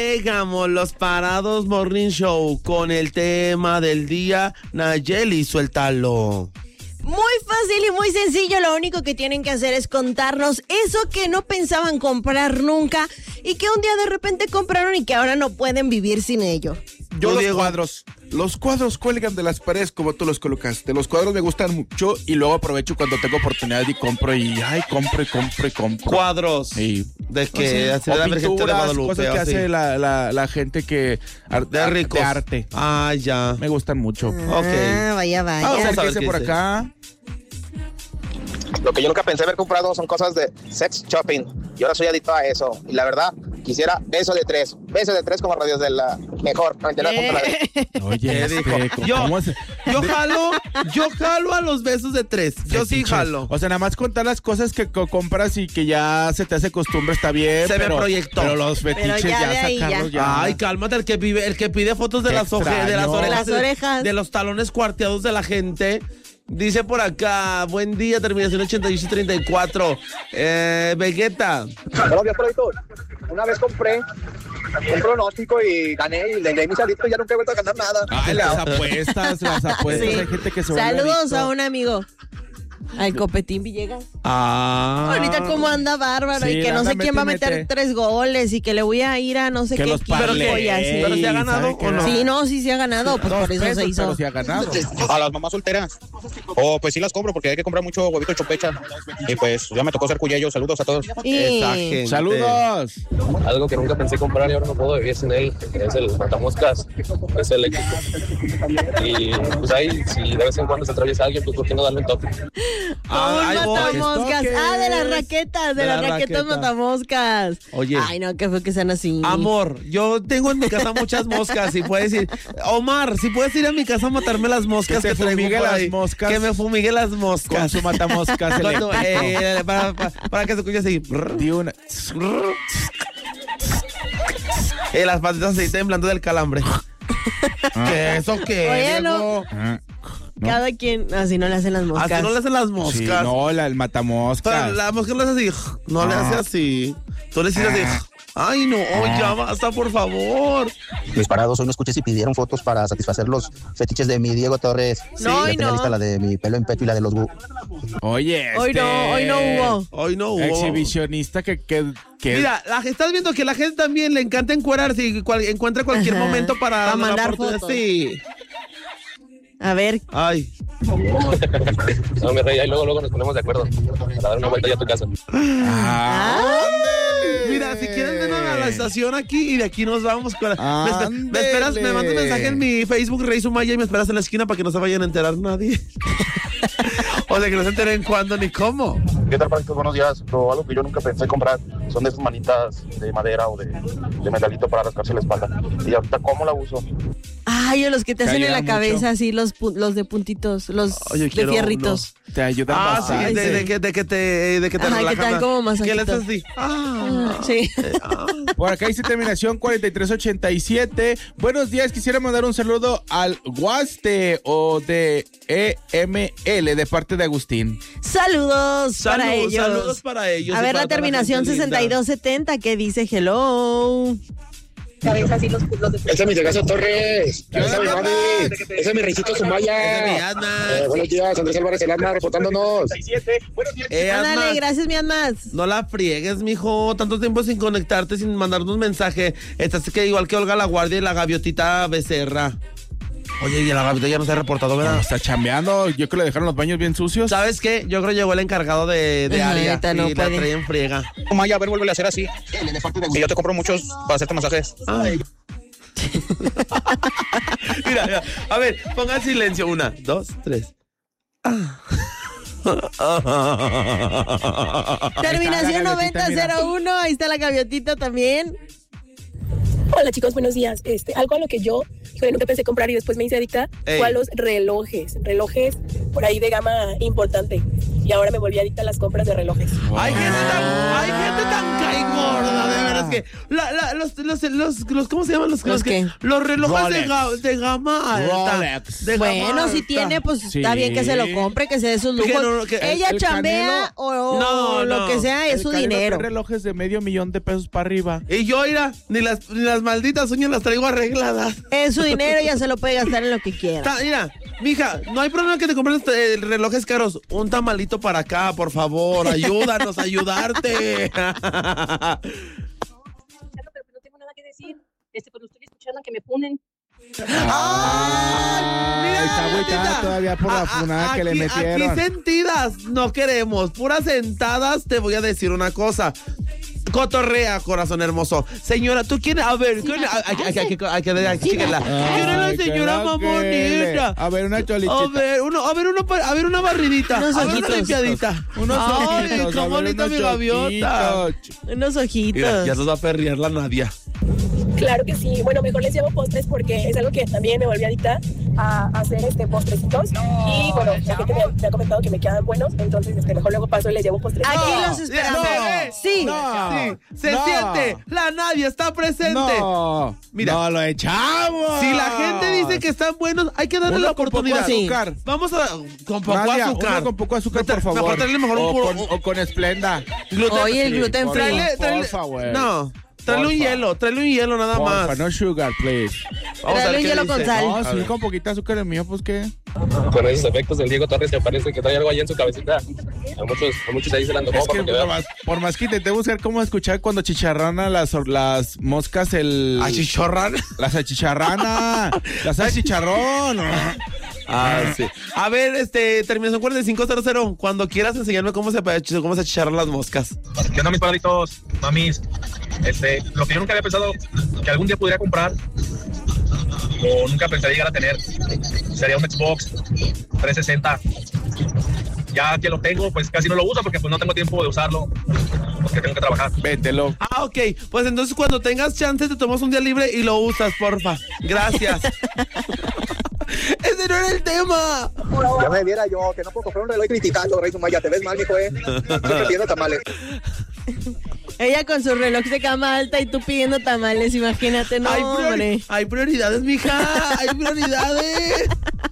Llegamos los Parados Morning Show con el tema del día. Nayeli, suéltalo. Muy fácil y muy sencillo, lo único que tienen que hacer es contarnos eso que no pensaban comprar nunca y que un día de repente compraron y que ahora no pueden vivir sin ello. Los cuadros cuelgan de las paredes como tú los colocaste. Los cuadros me gustan mucho y luego aprovecho cuando tengo oportunidad y compro compro. Cuadros. Sí. ¿De qué? O la Virgen de Guadalupe, cosas que hace la gente que... De ricos. De arte. Ah, ya. Me gustan mucho. Ok. Vaya. Vamos a ver qué dice por dice. acá. Lo que yo nunca pensé haber comprado son cosas de sex shopping. Yo ahora soy adicto a eso. Y la verdad, quisiera beso de tres como radios de la mejor. Oye, Yo jalo a los besos de tres. Yo sí jalo. O sea, nada más contar las cosas que compras y que ya se te hace costumbre está bien. Se me proyectó. Pero los fetiches ya sacarlos ya. Ay, cálmate, el que pide fotos de las orejas, de los talones cuarteados de la gente. Dice por acá, buen día, terminación 8834. Vegeta. Buenos días, productor. Una vez compré un pronóstico y gané y le di mi salito y ya nunca he vuelto a ganar nada. Ay, las apuestas. Sí. Hay gente que se vuelve Saludos adicto. a un amigo. Al Copetín Villegas. Ahorita Cómo anda bárbaro Sí, y que no sé quién va a mete. meter 3 goles y que le voy a ir a no sé Que qué los equipo parlays, y así. ¿Pero se ha ganado o no? Sí, se ha ganado, pues por eso se hizo. Pero sí ha ganado. A las mamás solteras. Pues sí las compro porque hay que comprar mucho huevito chopecha. Y pues ya me tocó ser cuyello. Saludos a todos. Esa gente. Saludos. Algo que nunca pensé comprar y ahora no puedo vivir sin él es el matamoscas, es eléctrico. Y pues ahí, si de vez en cuando se atraviesa alguien, pues ¿por qué no darle un toque? Ahí voy. Matamoscas. De las raquetas, De la raqueta. matamoscas. Oye. Ay, no, que fue que sean así. Amor, yo tengo en mi casa muchas moscas. Si puedes ir, Omar, si puedes ir a mi casa a matarme las moscas Que te traigo fumigue por las ahí. moscas. Que me fumigue las Con moscas. su matamoscas Cuando, eléctrico. para que se escuche así. Di una. Las patitas así temblando del calambre. ¿Qué eso qué? Oye, no. Diego? Cada quien, así no le hacen las moscas. Así no le hacen las Sí, moscas. no, el matamoscas. Pero la mosca no le hace así. No le hace así. Tú le dices así. Ay, no, ya basta, por favor. Mis parados hoy no escuché si pidieron fotos para satisfacer los fetiches de mi Diego Torres. No, Ya hoy tenía no. lista la de mi pelo en pecho y la de los... Oye, Hoy no hubo. Hoy no hubo. Exhibicionista que Mira, estás viendo que la gente también le encanta encuerarse y encuentra cualquier Ajá. momento para Para mandar la oportunidad. fotos. Sí. A ver, Ay. No, mi rey, ahí luego nos ponemos de acuerdo para dar una vuelta ya a tu casa. Mira, si quieres ven a la estación aquí y de aquí nos vamos. Me Ándele. esperas, me mandas un mensaje en mi Facebook, Rey Sumaya, y me esperas en la esquina para que no se vayan a enterar nadie. O sea, que no se enteren cuándo ni cómo. ¿Qué tal, Francisco? Buenos días. Pero algo que yo nunca pensé comprar son de esas manitas de madera o de metalito para rascarse la espalda. Y ahorita, ¿cómo la uso? ay, o los que te hacen en la ayudan cabeza mucho. así, los de puntitos, los Ay, yo de quiero fierritos. te ayudan Ah, sí, bastante. de que te Ajá, que te relajan. dan como masajito. Que le haces así. Sí. Por acá dice terminación 4387. Buenos días, quisiera mandar un saludo al Guaste o de EML de parte de Agustín. Saludos para ellos. Saludos para ellos. A y ver para la toda terminación gente linda. 6270 que dice hello. Ese es mi Cegazo Torres. Ese es mi mami. Ese es mi Reycito Sumaya. Ese es mi Asma. Buenos días, Andrés Álvarez el Asma, reportándonos. Ándale, Asma, gracias, mi Asmas. no la friegues, mijo. Tanto tiempo sin conectarte, sin mandarnos un mensaje. Estás que igual que Olga La Guardia y la gaviotita Becerra. Oye, y la gaviota ya no se ha reportado, ¿verdad? Está chambeando. Yo creo que le dejaron los baños bien sucios. ¿Sabes qué? Yo creo que llegó el encargado de Ajá, área ahorita no y la puede. trae en friega. Maya, a ver, vuelve a hacer así. Y yo te compro muchos para hacerte masajes. Ay. Mira, a ver, ponga silencio. 1, 2, 3. Terminación la gaviotita, 9001, ahí está la gaviotita también. Hola chicos, buenos días. Algo a lo que yo, híjole, nunca pensé comprar y después me hice adicta fue a los relojes por ahí de gama importante. Y ahora me volví adicta a las compras de relojes. Hay gente tan caigorda, de veras. que los ¿cómo se llaman los que? Los relojes de gama alta. Rolex. Bueno, si tiene, pues está bien que se lo compre, que se dé sus lujos. Ella chambea o lo que sea, es su dinero. Relojes de $500,000 para arriba. Y yo, mira, ni las malditas uñas las traigo arregladas. Es su dinero, ella se lo puede gastar en lo que quiera. Mira, mija, no hay problema que te compres relojes caros. Un tamalito para acá, por favor. Ayúdanos a ayudarte. Pero no tengo nada que decir. Pues lo estoy escuchando que me ponen. Mira, está agüitada todavía por la funada que le metieron. Aquí sentidas no queremos, puras sentadas. Te voy a decir una cosa. Cotorrea, corazón hermoso. Señora, ¿tú quieres? A ver, síguela. ¿Quién es la señora más bonita? A ver, una cholita. A ver, una barridita. Unos ojitos. Una limpiadita. Unos ojitos. Ay, qué bonita mi gaviota. Unos ojitos. Mira, ya nos va a perrear la Nadia. Claro que sí. Bueno, mejor les llevo postres porque es algo que también me volví adicta a hacer postrecitos. Y bueno, la gente me ha comentado que me quedan buenos, entonces mejor luego paso y les llevo postrecitos. Aquí los esperamos. Sí. Se siente. La Nadia está presente. No. Mira. No lo echamos. Si la gente dice que están buenos, hay que darle la oportunidad. Con poco azúcar. Vamos a con poco Nadia, azúcar. uno con poco azúcar, por favor. Mejor traerle mejor o con Splenda. Oye, el gluten free. Porfa, güey. No. Tráele un hielo nada Porfa, más. no sugar, please. Tráele un hielo con sal. No, sí, con poquita azúcar el mío, pues qué. Con esos efectos del Diego Torres que parece que trae algo ahí en su cabecita. A muchos ahí se la han tomado. Es que por más que intenté buscar cómo escuchar cuando chicharrana las moscas ¿Achicharrana? La salchicharrana. La salchicharrón. Sí. A ver, terminación 4500. Cuando quieras enseñarme cómo se achicharran las moscas. ¿Qué onda, mis padritos, mamis? Lo que yo nunca había pensado que algún día pudiera comprar o nunca pensé llegar a tener sería un Xbox 360. Ya que lo tengo, pues casi no lo uso porque pues no tengo tiempo de usarlo porque tengo que trabajar. Véndelo. Ok. Pues entonces cuando tengas chance te tomas un día libre y lo usas, porfa. Gracias. Ese no era el tema. Ya me viera yo, que no puedo comprar un reloj criticando, Rey Sumaya, te ves mal, mijo, Siempre pidiendo tamales. Ella con su reloj de cama alta y tú pidiendo tamales, imagínate, no, hombre. Hay prioridades, mija, hay prioridades.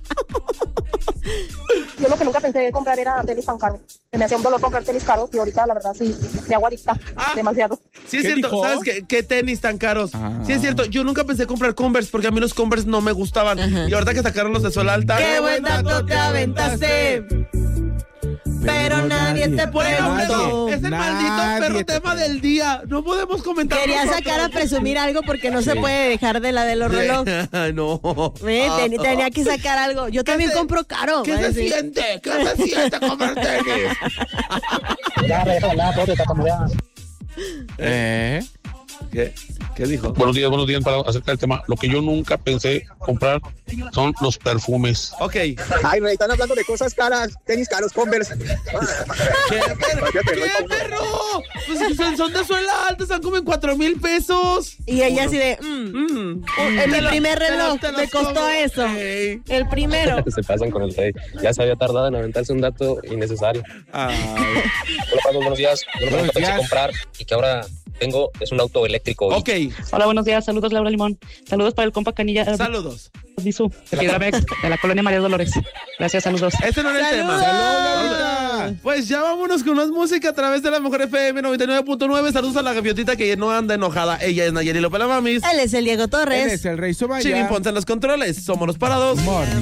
Yo lo que nunca pensé comprar era tenis tan caros. Se me hacía un dolor comprar tenis caros y ahorita la verdad sí me hago adicta demasiado. Sí es cierto, dijo? ¿Sabes qué tenis tan caros? Sí es cierto, yo nunca pensé comprar Converse porque a mí los Converse no me gustaban. Y ahorita que sacaron los de suela alta. ¡Qué buen dato te aventaste! Pero nadie te preguntó. Es el maldito perro tema del día. No podemos comentar. Quería sacar a presumir algo porque no se puede dejar de la de los relojes. No. Tenía que sacar algo. Yo también compro caro. ¿Qué se siente? ¿Qué se siente comprar tenis? Ya, déjala, pobre, ¿Qué dijo? Buenos días para acerca del tema. Lo que yo nunca pensé comprar son los perfumes. Ok. Ay, Rey, están hablando de cosas caras, tenis caros, Converse. ¿Qué perro? Pues son de suela alta, están como en 4,000 pesos. Y ella así de, el primer reloj me costó eso. El primero. Se pasan con el Rey. Ya se había tardado en aventarse un dato innecesario. Hola, Pablo, buenos días. Yo lo que nunca pensé comprar y que ahora tengo es un auto eléctrico. Ok. Hola, buenos días. Saludos, Laura Limón. Saludos para el compa Canilla. Saludos. Disu, de la colonia María Dolores. Gracias, saludos. Ese no era el tema. ¡Saludos! Pues ya vámonos con más música a través de la Mejor FM 99.9. Saludos a la gaviotita que no anda enojada. Ella es Nayeli López la Mamis. Él es el Diego Torres. Él es el Rey Sumaya. Chivin Ponce en los controles. Somos los parados.